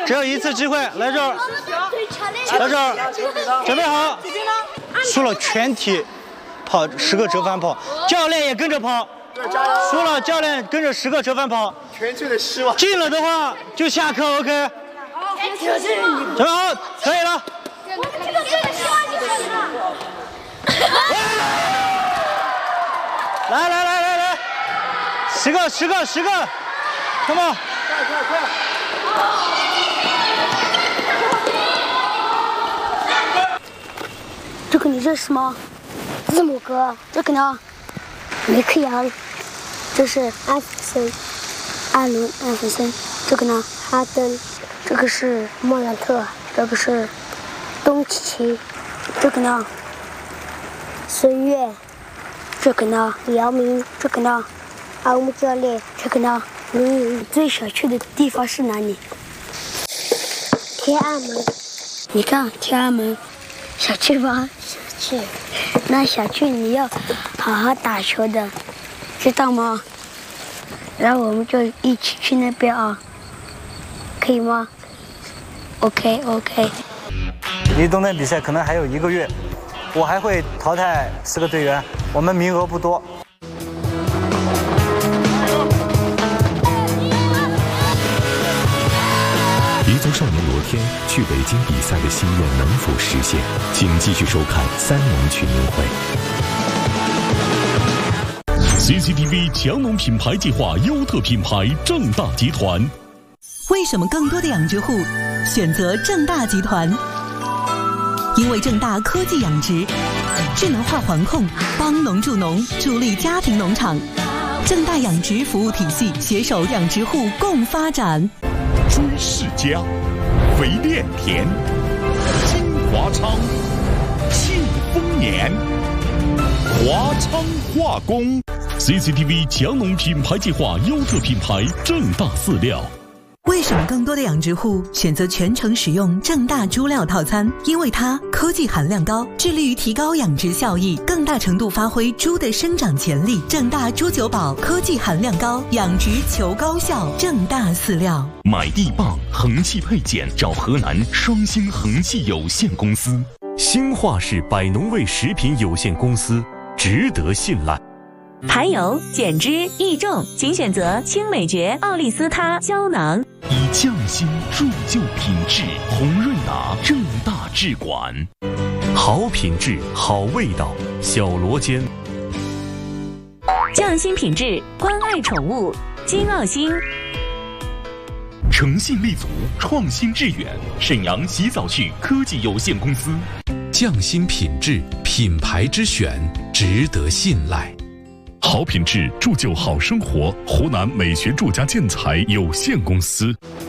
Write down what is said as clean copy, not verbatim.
只有一次机会，来这儿，来这儿，准备好，输了全体跑10个折返跑，教练也跟着跑，输了教练跟着10个折返跑， 全队的希望。 进了的话就下课 ，OK。准备好，可以了。来，10个 ，come on。快！ 这个你认识吗？字母哥。这个呢？梅克杨。这是艾弗森，艾伦·艾弗森。这个呢？哈登。这个是莫兰特。这个是东契奇。这个呢？孙悦。这个呢？姚明。这个呢？阿木教练。这个呢？你最想去的地方是哪里？天安门。你看天安门，想去吗？想去。那想去你要好好打球的，知道吗？然后我们就一起去那边啊，可以吗 ？OK。 离冬天比赛可能还有1个月，我还会淘汰4个队员，我们名额不多。 彝族少年罗天去北京比赛的心愿能否实现？请继续收看3农群英会。CCTV 强农品牌计划优特品牌正大集团。 为什么更多的养殖户选择正大集团？因为正大科技养殖，智能化环控，帮农助农，助力家庭农场。正大养殖服务体系携手养殖户共发展。 朱世家、肥炼田、金华昌、庆丰年、华昌化工。CCTV 强农品牌计划优特品牌正大饲料。 为什么更多的养殖户选择全程使用正大猪料套餐？因为它科技含量高，致力于提高养殖效益，更大程度发挥猪的生长潜力。正大猪九宝科技含量高，养殖求高效。正大饲料。 买地棒恒气配件找河南双星恒气有限公司。兴化市百农味食品有限公司，值得信赖。 排油、减脂、益重，请选择青美诀奥利司他胶囊。 以匠心铸就品质，红润拿正大制馆，好品质好味道，小罗间。 匠心品质，关爱宠物，金奥心。 诚信立足，创新致远，沈阳洗澡趣科技有限公司。匠心品质，品牌之选，值得信赖。好品质铸就好生活，湖南美学住家建材有限公司。